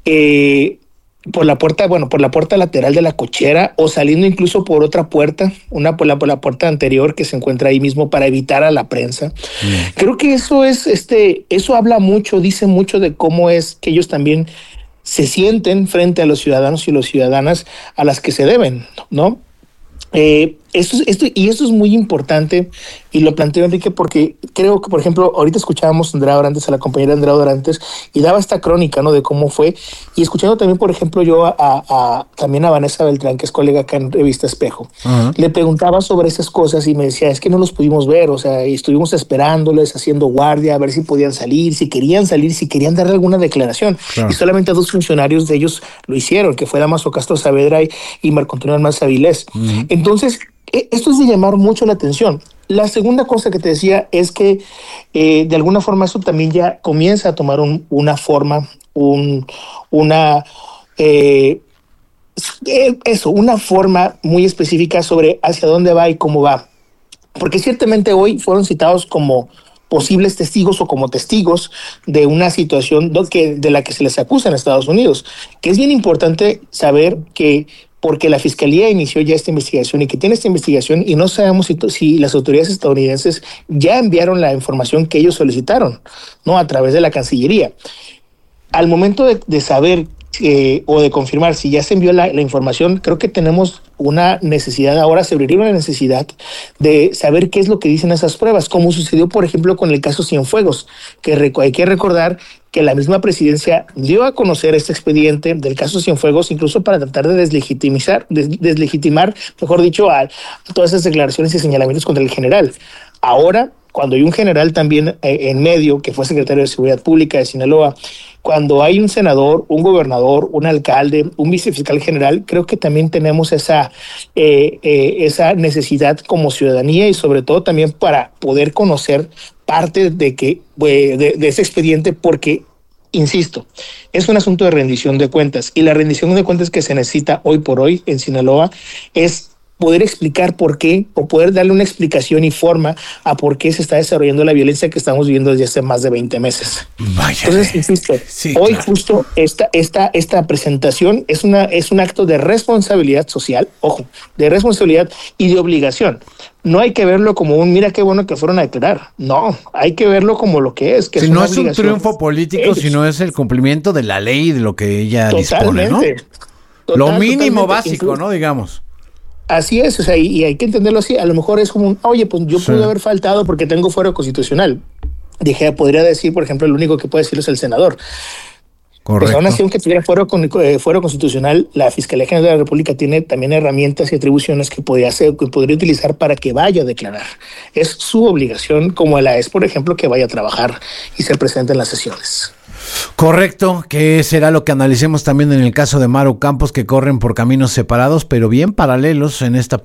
por la puerta lateral de la cochera o saliendo incluso por otra puerta, por la puerta anterior que se encuentra ahí mismo para evitar a la prensa. Creo que eso eso habla mucho, dice mucho de cómo es que ellos también se sienten frente a los ciudadanos y las ciudadanas a las que se deben, ¿no? Esto es muy importante y lo planteo, Enrique, porque creo que, por ejemplo, ahorita escuchábamos a la compañera Andrea Dorantes, y daba esta crónica, ¿no?, de cómo fue, y escuchando también, por ejemplo, yo también a Vanessa Beltrán, que es colega acá en Revista Espejo, le preguntaba sobre esas cosas y me decía, es que no los pudimos ver, o sea, estuvimos esperándoles, haciendo guardia, a ver si podían salir, si querían darle alguna declaración, y solamente 2 funcionarios de ellos lo hicieron, que fue Damaso Castro Saavedra y Marco Antonio Almanza Avilés. Entonces, esto es de llamar mucho la atención. La segunda cosa que te decía es que de alguna forma eso también ya comienza a tomar una forma, una forma muy específica sobre hacia dónde va y cómo va. Porque ciertamente hoy fueron citados como posibles testigos o como testigos de una situación de la que se les acusa en Estados Unidos, que es bien importante saber que porque la Fiscalía inició ya esta investigación y que tiene esta investigación y no sabemos si las autoridades estadounidenses ya enviaron la información que ellos solicitaron, ¿no?, a través de la Cancillería. Al momento de saber o de confirmar si ya se envió la información, creo que tenemos una necesidad, ahora se abriría una necesidad de saber qué es lo que dicen esas pruebas, como sucedió, por ejemplo, con el caso Cienfuegos, que hay que recordar que la misma presidencia dio a conocer este expediente del caso Cienfuegos, incluso para tratar de deslegitimar, mejor dicho, a todas esas declaraciones y señalamientos contra el general. Ahora, cuando hay un general también en medio, que fue secretario de Seguridad Pública de Sinaloa, cuando hay un senador, un gobernador, un alcalde, un vicefiscal general, creo que también tenemos esa necesidad como ciudadanía y sobre todo también para poder conocer parte de ese expediente, porque, insisto, es un asunto de rendición de cuentas, y la rendición de cuentas que se necesita hoy por hoy en Sinaloa es poder explicar por qué, o poder darle una explicación y forma a por qué se está desarrollando la violencia que estamos viviendo desde hace más de 20 meses. Vaya. Entonces, insisto, sí, hoy claro, justo esta presentación es un acto de responsabilidad social, ojo, de responsabilidad y de obligación. No hay que verlo como mira qué bueno que fueron a declarar. No, hay que verlo como lo que es. Que si no es un triunfo político, sino es el cumplimiento de la ley y de lo que ella dispone, ¿no? Lo mínimo básico, ¿no? Digamos. Así es, o sea, y hay que entenderlo así. A lo mejor es como oye, pues yo pude haber faltado porque tengo fuero constitucional. Podría decir, por ejemplo, el único que puede decirlo es el senador. Correcto. Pues aún así, aunque tuviera fuero constitucional, la Fiscalía General de la República tiene también herramientas y atribuciones que podría utilizar para que vaya a declarar. Es su obligación, como la es, por ejemplo, que vaya a trabajar y ser presente en las sesiones. Correcto, que será lo que analicemos también en el caso de Maru Campos, que corren por caminos separados, pero bien paralelos en esta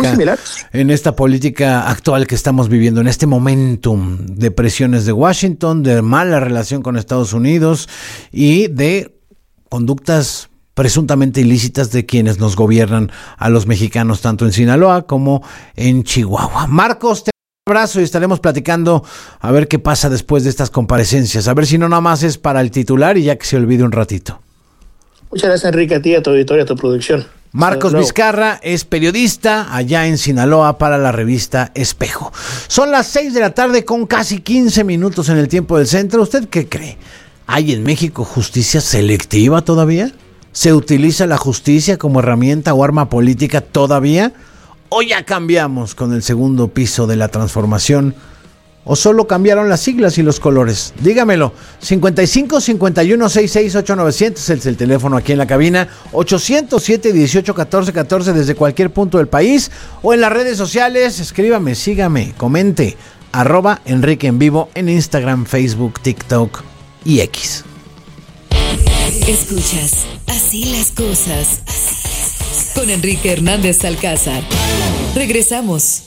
política actual que estamos viviendo, en este momentum de presiones de Washington, de mala relación con Estados Unidos y de conductas presuntamente ilícitas de quienes nos gobiernan a los mexicanos, tanto en Sinaloa como en Chihuahua. Marcos, abrazo y estaremos platicando a ver qué pasa después de estas comparecencias, a ver si no nada más es para el titular y ya que se olvide un ratito. Muchas gracias, Enrique, a ti, a tu auditorio, a tu producción. Marcos Vizcarra es periodista allá en Sinaloa para la revista Espejo. Son las 6 de la tarde con casi 15 minutos en el tiempo del centro. ¿Usted qué cree? ¿Hay en México justicia selectiva todavía? ¿Se utiliza la justicia como herramienta o arma política todavía? ¿O ya cambiamos con el segundo piso de la transformación? ¿O solo cambiaron las siglas y los colores? Dígamelo. 55 51 66 8900 es el teléfono aquí en la cabina. 807 18 14 14 desde cualquier punto del país. O en las redes sociales, escríbame, sígame, comente. @Enrique en Vivo en Instagram, Facebook, TikTok y X. Escuchas Así las cosas con Enrique Hernández Alcázar. Regresamos.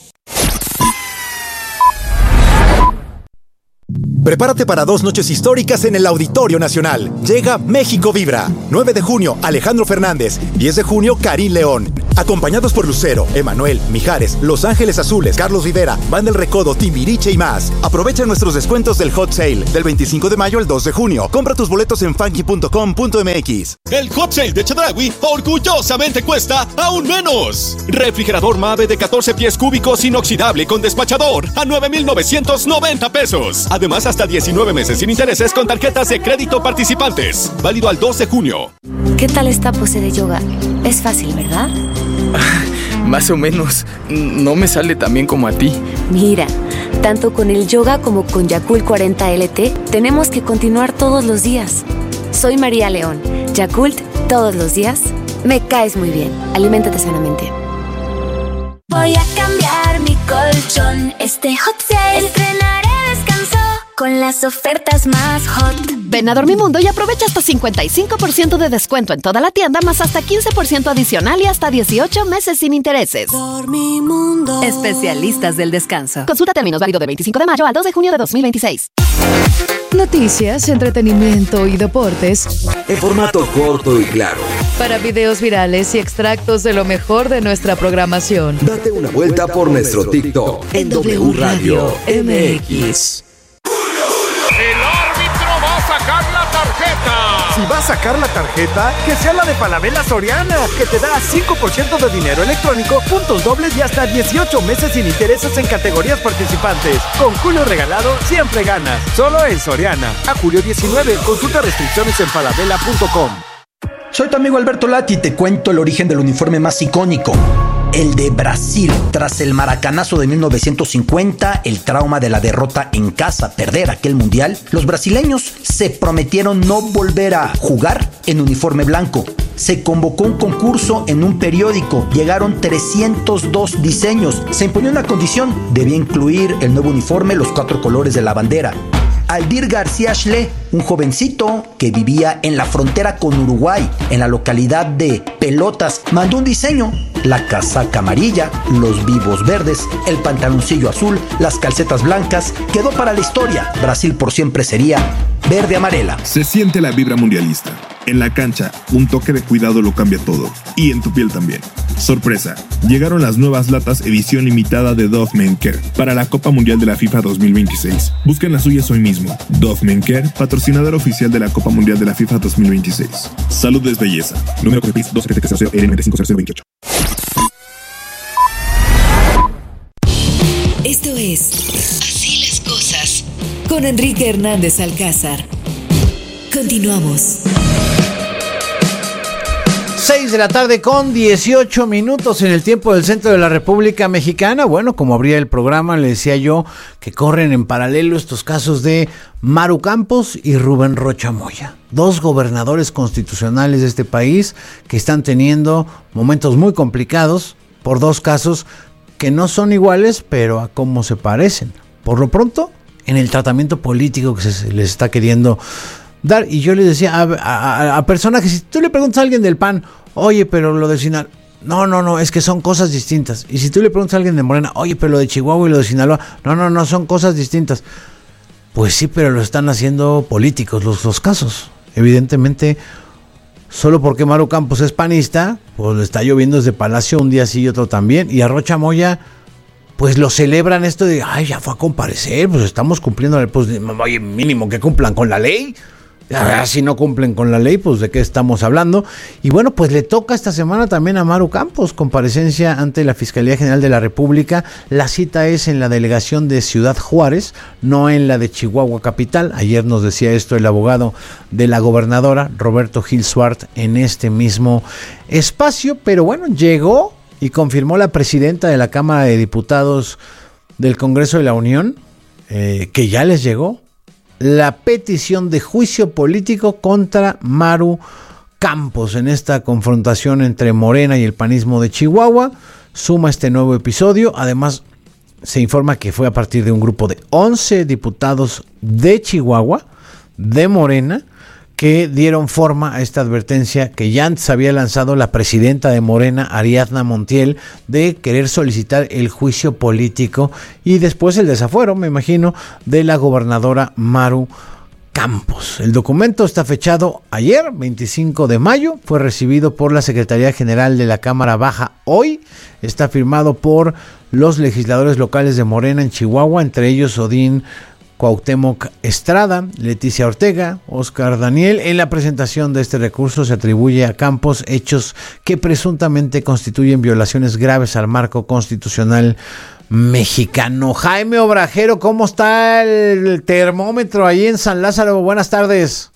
Prepárate para 2 noches históricas en el Auditorio Nacional. Llega México Vibra. 9 de junio, Alejandro Fernández. 10 de junio, Karim León. Acompañados por Lucero, Emanuel, Mijares, Los Ángeles Azules, Carlos Rivera, Banda El Recodo, Timbiriche y más. Aprovecha nuestros descuentos del Hot Sale del 25 de mayo al 2 de junio. Compra tus boletos en funky.com.mx. El Hot Sale de Chedraui orgullosamente cuesta aún menos. Refrigerador Mave de 14 pies cúbicos inoxidable con despachador a 9,990 pesos. Además, hasta 19 meses sin intereses con tarjetas de crédito participantes. Válido al 2 de junio. ¿Qué tal esta pose de yoga? Es fácil, ¿verdad? Más o menos. No me sale tan bien como a ti. Mira, tanto con el yoga como con Yakult 40 LT, tenemos que continuar todos los días. Soy María León. Yakult, todos los días. Me caes muy bien. Aliméntate sanamente. Voy a cambiar mi colchón. Este Hot Sale. Estrenaré descanso con las ofertas más hot. Ven a Dormimundo y aprovecha hasta 55% de descuento en toda la tienda, más hasta 15% adicional y hasta 18 meses sin intereses. Dormimundo. Especialistas del descanso. Consulta términos, válido de 25 de mayo al 2 de junio de 2026. Noticias, entretenimiento y deportes en formato corto y claro. Para videos virales y extractos de lo mejor de nuestra programación. Date una vuelta por nuestro TikTok en W Radio MX. Si va a sacar la tarjeta, que sea la de Falabella Soriana, que te da 5% de dinero electrónico, puntos dobles y hasta 18 meses sin intereses en categorías participantes. Con Julio Regalado siempre ganas. Solo en Soriana. A julio 19. Consulta restricciones en falabella.com. Soy tu amigo Alberto Lati y te cuento el origen del uniforme más icónico. El de Brasil. Tras el maracanazo de 1950, el trauma de la derrota en casa, perder aquel mundial, los brasileños se prometieron no volver a jugar en uniforme blanco. Se convocó un concurso en un periódico, llegaron 302 diseños. Se imponía una condición, debía incluir el nuevo uniforme, los 4 colores de la bandera. Aldir García Schle, un jovencito que vivía en la frontera con Uruguay, en la localidad de Pelotas, mandó un diseño: la casaca amarilla, los vivos verdes, el pantaloncillo azul, las calcetas blancas. Quedó para la historia. Brasil por siempre sería verde amarela. Se siente la vibra mundialista. En la cancha, un toque de cuidado lo cambia todo. Y en tu piel también. Sorpresa, llegaron las nuevas latas edición limitada de Dove Men Care para la Copa Mundial de la FIFA 2026. Busquen las suyas hoy mismo. Dove Men Care, patrocinador oficial de la Copa Mundial de la FIFA 2026. Salud es belleza. Número de PIS 27300L950028. Esto es Así las cosas con Enrique Hernández Alcázar. Continuamos. 6 de la tarde con 18 minutos en el tiempo del centro de la República Mexicana. Bueno, como abría el programa, le decía yo que corren en paralelo estos casos de Maru Campos y Rubén Rocha Moya, 2 gobernadores constitucionales de este país que están teniendo momentos muy complicados por 2 casos que no son iguales, pero a cómo se parecen. Por lo pronto, en el tratamiento político que se les está queriendo dar. Y yo le decía a personas que si tú le preguntas a alguien del PAN, oye, pero lo de Sinaloa, no, es que son cosas distintas. Y si tú le preguntas a alguien de Morena, oye, pero lo de Chihuahua y lo de Sinaloa, no, son cosas distintas. Pues sí, pero lo están haciendo políticos los casos. Evidentemente, solo porque Maru Campos es panista, pues le está lloviendo desde Palacio un día sí y otro también. Y a Rocha Moya, pues lo celebran esto de, ay, ya fue a comparecer, pues estamos cumpliendo, pues oye, mínimo que cumplan con la ley. Si no cumplen con la ley, pues de qué estamos hablando. Y bueno, pues le toca esta semana también a Maru Campos comparecencia ante la Fiscalía General de la República. La cita es en la delegación de Ciudad Juárez, no en la de Chihuahua capital. Ayer nos decía esto el abogado de la gobernadora, Roberto Gil Suart, en este mismo espacio. Pero bueno, llegó y confirmó la presidenta de la Cámara de Diputados del Congreso de la Unión, que ya les llegó la petición de juicio político contra Maru Campos en esta confrontación entre Morena y el panismo de Chihuahua. Suma este nuevo episodio. Además, se informa que fue a partir de un grupo de 11 diputados de Chihuahua, de Morena, que dieron forma a esta advertencia que ya antes había lanzado la presidenta de Morena, Ariadna Montiel, de querer solicitar el juicio político y después el desafuero, me imagino, de la gobernadora Maru Campos. El documento está fechado ayer, 25 de mayo, fue recibido por la Secretaría General de la Cámara Baja hoy, está firmado por los legisladores locales de Morena en Chihuahua, entre ellos Odín Cuauhtémoc Estrada, Leticia Ortega, Óscar Daniel. En la presentación de este recurso se atribuye a Campos hechos que presuntamente constituyen violaciones graves al marco constitucional mexicano. Jaime Obrajero, ¿cómo está el termómetro ahí en San Lázaro? Buenas tardes.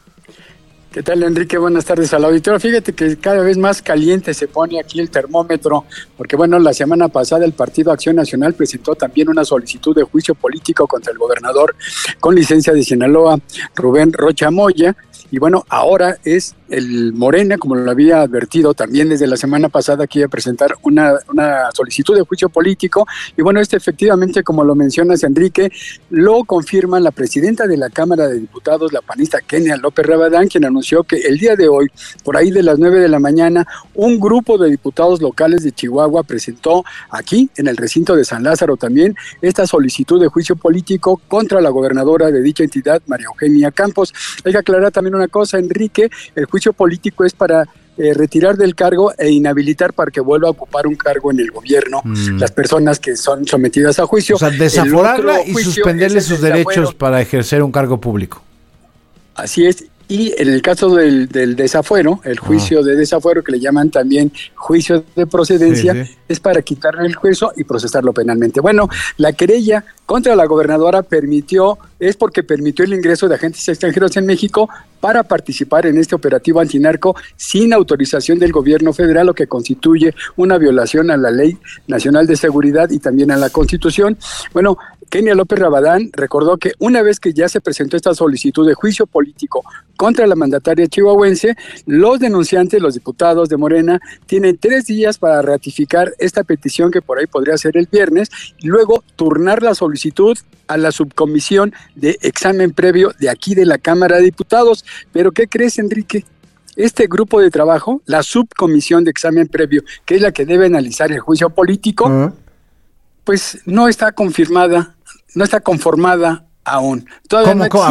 ¿Qué tal, Enrique? Buenas tardes al auditorio. Fíjate que cada vez más caliente se pone aquí el termómetro, porque bueno, la semana pasada el Partido Acción Nacional presentó también una solicitud de juicio político contra el gobernador con licencia de Sinaloa, Rubén Rocha Moya, y bueno, ahora es el Morena, como lo había advertido también desde la semana pasada, que iba a presentar una solicitud de juicio político, y bueno, efectivamente, como lo mencionas, Enrique, lo confirma la presidenta de la Cámara de Diputados, la panista Kenia López Rabadán, quien anunció que el día de hoy, por ahí de las 9 de la mañana, un grupo de diputados locales de Chihuahua presentó aquí, en el recinto de San Lázaro también, esta solicitud de juicio político contra la gobernadora de dicha entidad, María Eugenia Campos. Hay que aclarar también una cosa, Enrique, el juicio político es para retirar del cargo e inhabilitar para que vuelva a ocupar un cargo en el gobierno las personas que son sometidas a juicio. O sea, desaforarla y suspenderle sus derechos para ejercer un cargo público. Así es. Y en el caso del desafuero, el juicio de desafuero, que le llaman también juicio de procedencia, es para quitarle el juicio y procesarlo penalmente. Bueno, la querella contra la gobernadora es porque permitió el ingreso de agentes extranjeros en México para participar en este operativo antinarco sin autorización del gobierno federal, lo que constituye una violación a la Ley Nacional de Seguridad y también a la Constitución. Bueno, Kenia López Rabadán recordó que una vez que ya se presentó esta solicitud de juicio político contra la mandataria chihuahuense, los denunciantes, los diputados de Morena, tienen 3 días para ratificar esta petición, que por ahí podría ser el viernes, y luego turnar la solicitud a la subcomisión de examen previo de aquí de la Cámara de Diputados. Pero ¿qué crees, Enrique? Este grupo de trabajo, la subcomisión de examen previo, que es la que debe analizar el juicio político, pues no está confirmada, no está conformada aún. ¿Cómo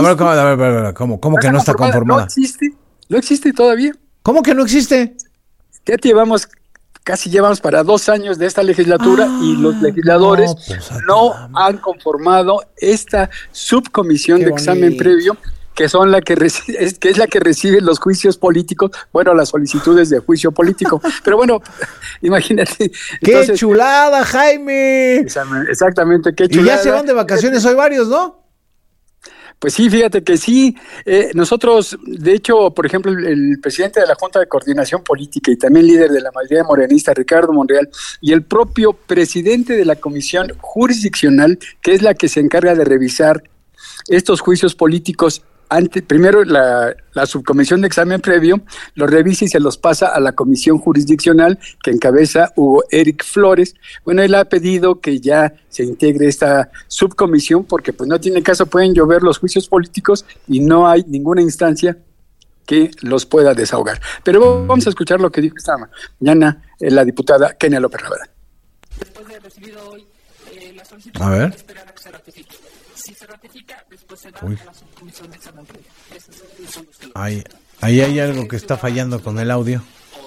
que no está conformada? No existe todavía. ¿Cómo que no existe? Ya casi llevamos para 2 años de esta legislatura y los legisladores no han conformado esta subcomisión de examen previo, que son la que es la que recibe los juicios políticos, bueno, las solicitudes de juicio político. Pero bueno, imagínate. ¡Qué chulada, Jaime! Exactamente, qué chulada. Y ya se van de vacaciones hoy varios, ¿no? Pues sí, fíjate que sí. Nosotros, de hecho, por ejemplo, el presidente de la Junta de Coordinación Política y también líder de la mayoría morenista, Ricardo Monreal, y el propio presidente de la Comisión Jurisdiccional, que es la que se encarga de revisar estos juicios políticos, primero la subcomisión de examen previo los revisa y se los pasa a la comisión jurisdiccional que encabeza Hugo Eric Flores. Bueno, él ha pedido que ya se integre esta subcomisión porque pues no tiene caso, pueden llover los juicios políticos y no hay ninguna instancia que los pueda desahogar. Pero vamos a escuchar lo que dijo esta mañana la diputada Kenia López Rabadán. Después de recibido hoy la solicitud, a ver. esperar a que se ratifique. Si se ratifica, después se va a la subcomisión de examen previo. Ahí hay algo que está fallando con el audio.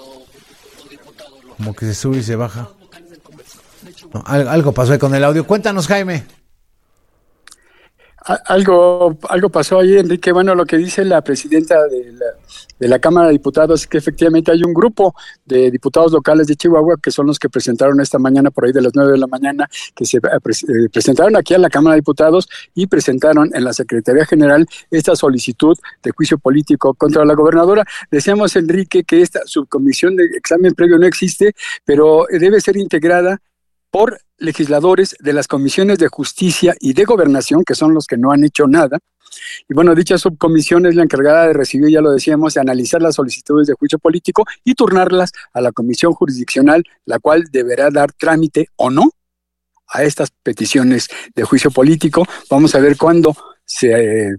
Como que se sube y se baja. No, algo pasó ahí con el audio. Cuéntanos, Jaime. Algo pasó ahí, Enrique. Bueno, lo que dice la presidenta de la Cámara de Diputados es que efectivamente hay un grupo de diputados locales de Chihuahua que son los que presentaron esta mañana, por ahí de las 9 de la mañana, que se presentaron aquí a la Cámara de Diputados y presentaron en la Secretaría General esta solicitud de juicio político contra la gobernadora. Decíamos, Enrique, que esta subcomisión de examen previo no existe, pero debe ser integrada por legisladores de las comisiones de justicia y de gobernación, que son los que no han hecho nada. Y bueno, dicha subcomisión es la encargada de recibir, ya lo decíamos, de analizar las solicitudes de juicio político y turnarlas a la comisión jurisdiccional, la cual deberá dar trámite o no a estas peticiones de juicio político. Vamos a ver cuándo se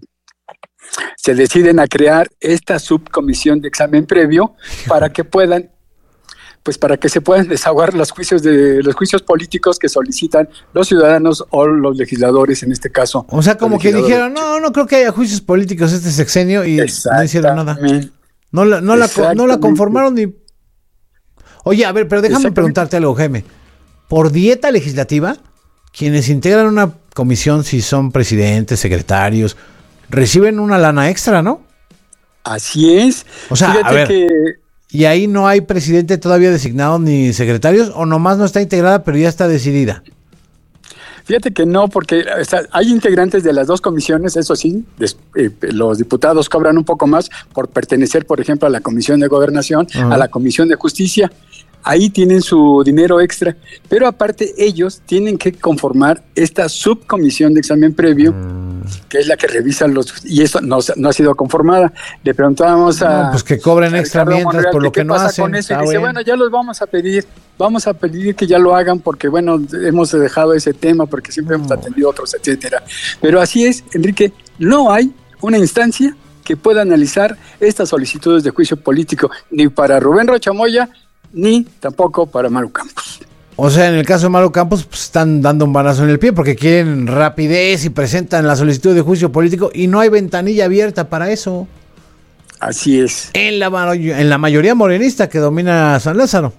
deciden a crear esta subcomisión de examen previo para que puedan pues para que se puedan desahogar los juicios políticos que solicitan los ciudadanos o los legisladores en este caso. O sea, como que dijeron, no creo que haya juicios políticos este sexenio y no hicieron nada. No la conformaron ni... Oye, a ver, pero déjame preguntarte algo, Jaime. Por dieta legislativa, quienes integran una comisión, si son presidentes, secretarios, reciben una lana extra, ¿no? Así es. O sea, fíjate a ver, ¿y ahí no hay presidente todavía designado ni secretarios o nomás no está integrada pero ya está decidida? Fíjate que no, porque hay integrantes de las dos comisiones, eso sí, los diputados cobran un poco más por pertenecer, por ejemplo, a la Comisión de Gobernación, a la Comisión de Justicia. Ahí tienen su dinero extra, pero aparte ellos tienen que conformar esta subcomisión de examen previo, que es la que revisa y eso no ha sido conformada. Le preguntábamos a... pues que cobren extra mientras Monreal, por lo que no hacen. Con eso? Y dice, bueno, ya los vamos a pedir que ya lo hagan porque, bueno, hemos dejado ese tema porque siempre hemos atendido otros, etcétera. Pero así es, Enrique, no hay una instancia que pueda analizar estas solicitudes de juicio político, ni para Rubén Rocha Moya, ni tampoco para Maru Campos. O sea, en el caso de Maru Campos, pues, están dando un balazo en el pie porque quieren rapidez y presentan la solicitud de juicio político y no hay ventanilla abierta para eso. Así es. En la mayoría morenista que domina San Lázaro.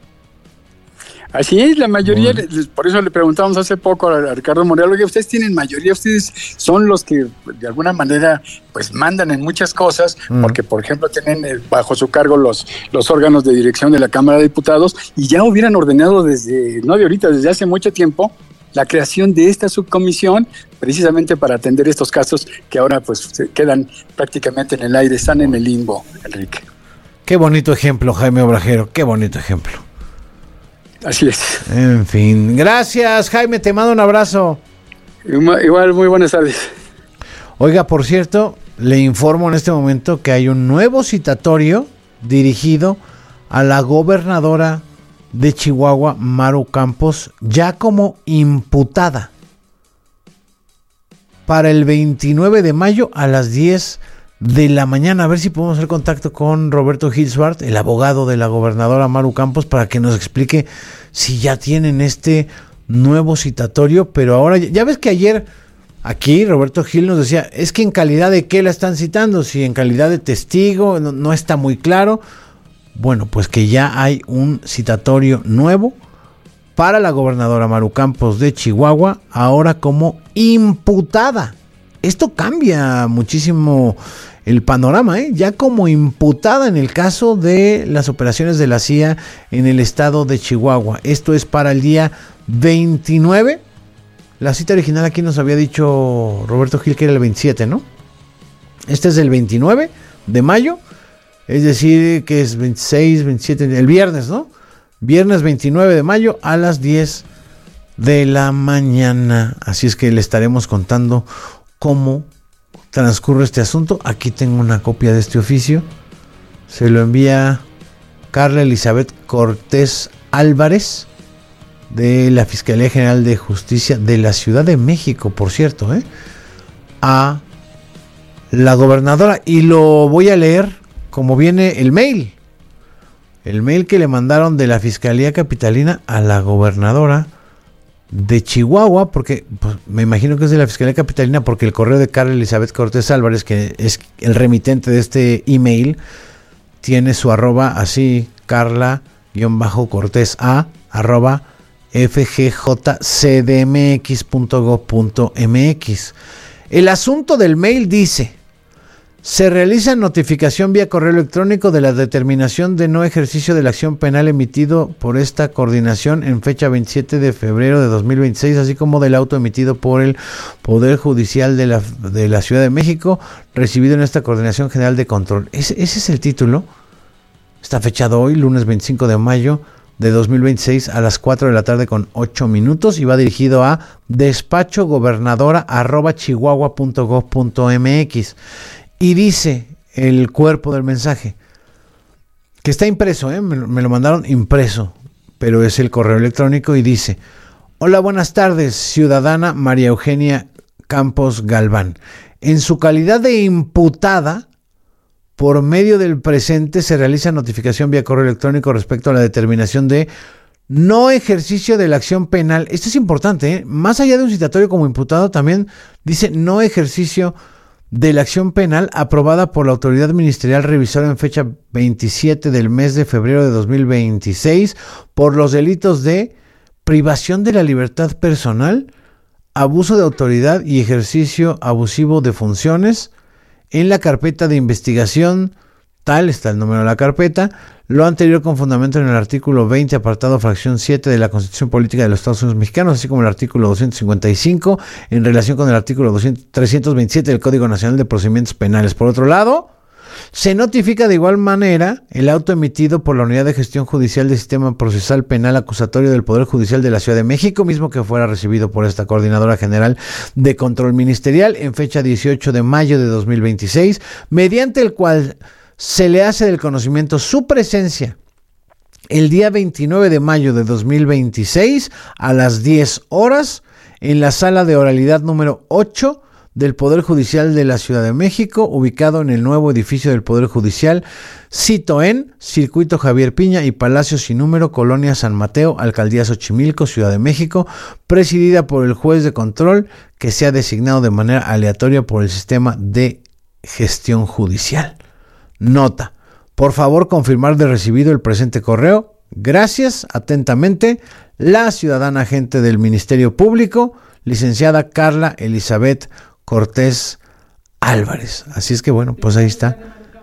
Así es, la mayoría, por eso le preguntamos hace poco a Ricardo Monreal, oye, ustedes tienen mayoría, ustedes son los que de alguna manera pues mandan en muchas cosas, porque por ejemplo tienen bajo su cargo los órganos de dirección de la Cámara de Diputados y ya hubieran ordenado desde hace mucho tiempo la creación de esta subcomisión precisamente para atender estos casos que ahora pues se quedan prácticamente en el aire, están en el limbo, Enrique. Qué bonito ejemplo, Jaime Obrajero, qué bonito ejemplo. Así es. En fin, gracias, Jaime, te mando un abrazo. Igual, muy buenas tardes. Oiga, por cierto, le informo en este momento que hay un nuevo citatorio dirigido a la gobernadora de Chihuahua, Maru Campos, ya como imputada, para el 29 de mayo a las 10 de la mañana. A ver si podemos hacer contacto con Roberto Hilsbart, el abogado de la gobernadora Maru Campos, para que nos explique si ya tienen este nuevo citatorio. Pero ahora, ya ves que ayer aquí Roberto Gil nos decía, es que en calidad de qué la están citando, si en calidad de testigo, no está muy claro. Bueno, pues que ya hay un citatorio nuevo para la gobernadora Maru Campos de Chihuahua, ahora como imputada. Esto cambia muchísimo el panorama, ya como imputada en el caso de las operaciones de la CIA en el estado de Chihuahua. Esto es para el día 29. La cita original aquí nos había dicho Roberto Gil que era el 27, ¿no? Este es el 29 de mayo, es decir, que es 26, 27, el viernes, ¿no? Viernes 29 de mayo a las 10 de la mañana. Así es que le estaremos contando cómo transcurre este asunto. Aquí tengo una copia de este oficio. Se lo envía Carla Elizabeth Cortés Álvarez de la Fiscalía General de Justicia de la Ciudad de México, por cierto, a la gobernadora. Y lo voy a leer como viene el mail. El mail que le mandaron de la Fiscalía Capitalina a la gobernadora de Chihuahua, porque pues, me imagino que es de la Fiscalía Capitalina, porque el correo de Carla Elizabeth Cortés Álvarez, que es el remitente de este email, tiene su arroba así, Carla-Cortés A @fjcdmx.gov.mx. El asunto del mail dice: se realiza notificación vía correo electrónico de la determinación de no ejercicio de la acción penal emitido por esta coordinación en fecha 27 de febrero de 2026, así como del auto emitido por el Poder Judicial de la Ciudad de México, recibido en esta Coordinación General de Control. Ese es el título. Está fechado hoy, lunes 25 de mayo de 2026 a las 4 de la tarde con 8 minutos y va dirigido a despachogobernadora@chihuahua.gov.mx. Y dice el cuerpo del mensaje, que está impreso, me lo mandaron impreso, pero es el correo electrónico y dice: hola, buenas tardes, ciudadana María Eugenia Campos Galván. En su calidad de imputada por medio del presente se realiza notificación vía correo electrónico respecto a la determinación de no ejercicio de la acción penal. Esto es importante, ¿eh? Más allá de un citatorio como imputado, también dice no ejercicio de la acción penal aprobada por la autoridad ministerial revisora en fecha 27 del mes de febrero de 2026 por los delitos de privación de la libertad personal, abuso de autoridad y ejercicio abusivo de funciones. En la carpeta de investigación, tal está el número de la carpeta, lo anterior con fundamento en el artículo 20, apartado fracción 7 de la Constitución Política de los Estados Unidos Mexicanos, así como el artículo 255 en relación con el artículo 327 del Código Nacional de Procedimientos Penales. Por otro lado, se notifica de igual manera el auto emitido por la Unidad de Gestión Judicial del Sistema Procesal Penal Acusatorio del Poder Judicial de la Ciudad de México, mismo que fuera recibido por esta Coordinadora General de Control Ministerial en fecha 18 de mayo de 2026, mediante el cual se le hace del conocimiento su presencia el día 29 de mayo de 2026 a las 10 horas en la sala de oralidad número 8 del Poder Judicial de la Ciudad de México, ubicado en el nuevo edificio del Poder Judicial, sito en Circuito Javier Piña y Palacio Sin Número, Colonia San Mateo, Alcaldía Xochimilco, Ciudad de México, presidida por el juez de control que sea designado de manera aleatoria por el sistema de gestión judicial. Nota: por favor confirmar de recibido el presente correo. Gracias, atentamente, la ciudadana agente del Ministerio Público, licenciada Carla Elizabeth Cortés Álvarez. Así es que bueno, pues ahí está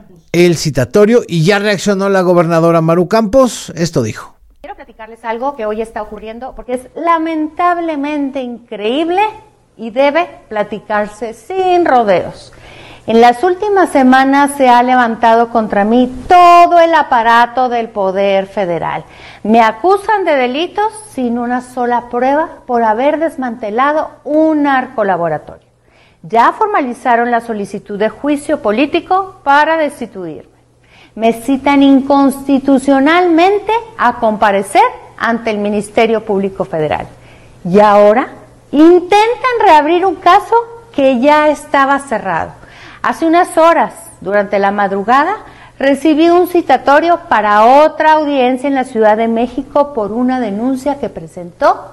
el citatorio y ya reaccionó la gobernadora Maru Campos. Esto dijo: quiero platicarles algo que hoy está ocurriendo porque es lamentablemente increíble y debe platicarse sin rodeos. En las últimas semanas se ha levantado contra mí todo el aparato del Poder Federal. Me acusan de delitos sin una sola prueba por haber desmantelado un narcolaboratorio. Ya formalizaron la solicitud de juicio político para destituirme. Me citan inconstitucionalmente a comparecer ante el Ministerio Público Federal. Y ahora intentan reabrir un caso que ya estaba cerrado. Hace unas horas, durante la madrugada, recibí un citatorio para otra audiencia en la Ciudad de México por una denuncia que presentó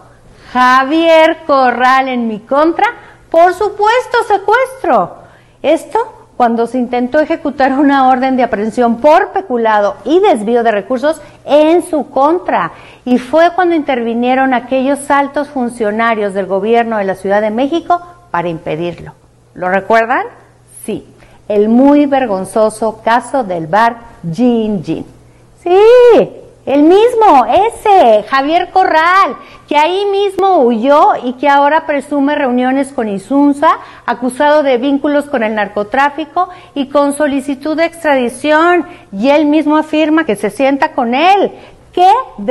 Javier Corral en mi contra por supuesto secuestro. Esto cuando se intentó ejecutar una orden de aprehensión por peculado y desvío de recursos en su contra. Y fue cuando intervinieron aquellos altos funcionarios del gobierno de la Ciudad de México para impedirlo. ¿Lo recuerdan? Sí, el muy vergonzoso caso del bar Gin Gin. Sí, el mismo, ese, Javier Corral, que ahí mismo huyó y que ahora presume reuniones con Insunza, acusado de vínculos con el narcotráfico y con solicitud de extradición. Y él mismo afirma que se sienta con él. ¡Qué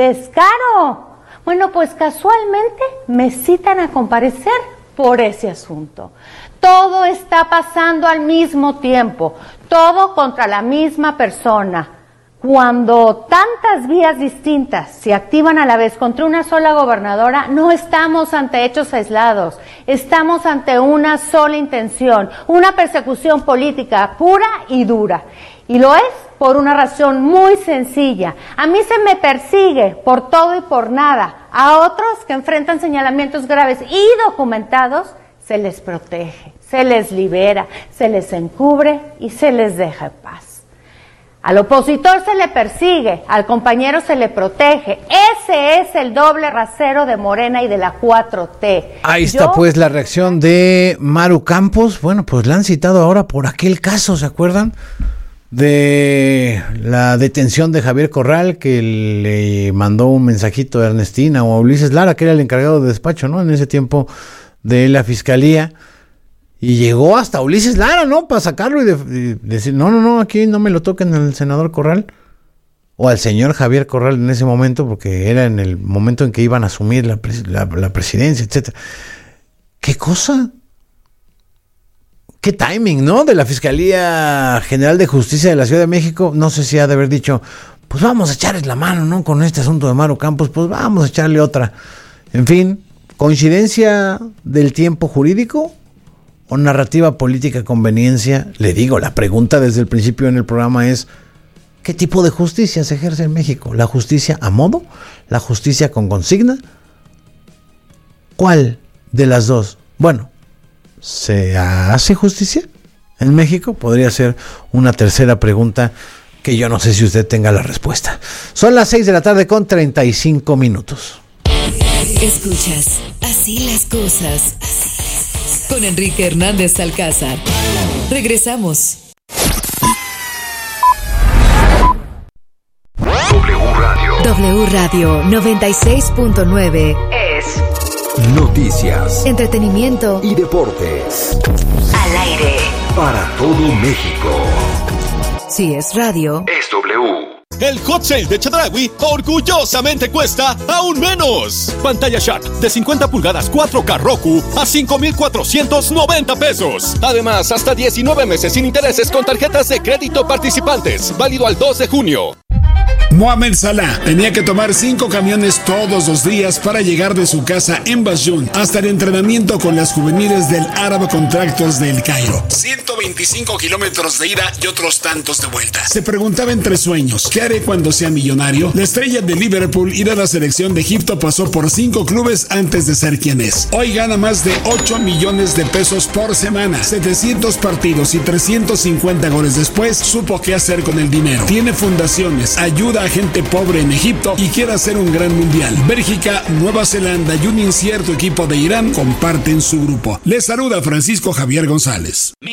descaro! Bueno, pues casualmente me citan a comparecer por ese asunto. Todo está pasando al mismo tiempo, todo contra la misma persona. Cuando tantas vías distintas se activan a la vez contra una sola gobernadora, no estamos ante hechos aislados, estamos ante una sola intención, una persecución política pura y dura. Y lo es por una razón muy sencilla. A mí se me persigue por todo y por nada. A otros que enfrentan señalamientos graves y documentados, se les protege, se les libera, se les encubre y se les deja en paz. Al opositor se le persigue, al compañero se le protege. Ese es el doble rasero de Morena y de la 4T. Ahí está pues la reacción de Maru Campos. Bueno, pues la han citado ahora por aquel caso, ¿se acuerdan? De la detención de Javier Corral, que le mandó un mensajito a Ernestina o a Ulises Lara, que era el encargado de despacho, ¿no? En ese tiempo de la fiscalía. Y llegó hasta Ulises Lara, ¿no? Para sacarlo y decir, no, aquí no me lo toquen al senador Corral. O al señor Javier Corral en ese momento, porque era en el momento en que iban a asumir la presidencia, etcétera. ¿Qué cosa? ¿Qué timing, no? De la Fiscalía General de Justicia de la Ciudad de México. No sé si ha de haber dicho, pues vamos a echarles la mano, ¿no? Con este asunto de Maru Campos, pues vamos a echarle otra. En fin, ¿coincidencia del tiempo jurídico? o narrativa política conveniencia? Le digo, la pregunta desde el principio en el programa es, ¿qué tipo de justicia se ejerce en México? ¿La justicia a modo? ¿La justicia con consigna? ¿Cuál de las dos? Bueno, ¿se hace justicia en México? Podría ser una tercera pregunta que yo no sé si usted tenga la respuesta. Son las 6 de la tarde con 35 minutos. Escuchas Así las cosas con Enrique Hernández Alcázar. Regresamos. W Radio 96.9 es Noticias, entretenimiento y deportes. Al aire Para todo México. Si es radio, es W. El Hot Sale de Chedraui orgullosamente cuesta aún menos. Pantalla Shark de 50 pulgadas 4K Roku a 5,490 pesos. Además, hasta 19 meses sin intereses con tarjetas de crédito participantes. Válido al 2 de junio. Mohamed Salah tenía que tomar 5 camiones todos los días para llegar de su casa en Basjún hasta el entrenamiento con las juveniles del Arab Contractors del Cairo. 125 kilómetros de ida y otros tantos de vuelta. Se preguntaba entre sueños, ¿qué haré cuando sea millonario? La estrella de Liverpool y de la selección de Egipto pasó por 5 clubes antes de ser quien es. Hoy gana más de 8 millones de pesos por semana. 700 partidos y 350 goles después, supo qué hacer con el dinero. Tiene fundaciones, ayuda a gente pobre en Egipto y quiere hacer un gran mundial. Bélgica, Nueva Zelanda y un incierto equipo de Irán comparten su grupo. Les saluda Francisco Javier González.